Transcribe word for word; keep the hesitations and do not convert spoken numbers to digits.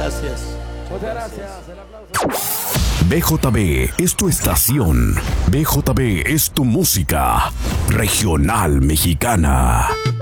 gracias. Muchas gracias. El aplauso. B J B es tu estación. B J B es tu música regional mexicana.